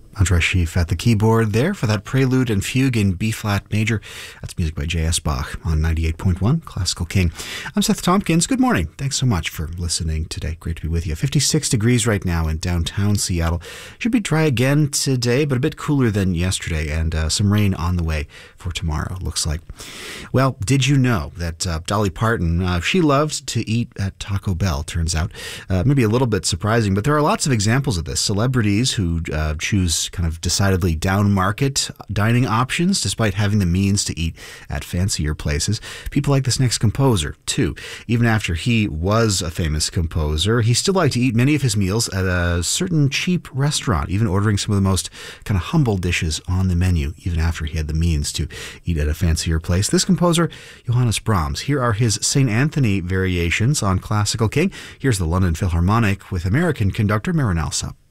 André Schiff at the keyboard there for that prelude and fugue in B-flat major. That's music by J.S. Bach on 98.1 Classical King. I'm Seth Tompkins. Good morning. Thanks so much for listening today. Great to be with you. 56 degrees right now in downtown Seattle. Should be dry again today, but a bit cooler than yesterday, and some rain on the way for tomorrow, looks like. Well, did you know that Dolly Parton, she loved to eat at Taco Bell, turns out. Maybe a little bit surprising, but there are lots of examples of this. Celebrities who choose kind of decidedly down-market dining options despite having the means to eat at fancier places. People like this next composer, too. Even after he was a famous composer, he still liked to eat many of his meals at a certain cheap restaurant, even ordering some of the most kind of humble dishes on the menu, even after he had the means to eat at a fancier place. This composer, Johannes Brahms. Here are his St. Anthony variations on Classical King. Here's the London Philharmonic with American conductor Marin Alsop.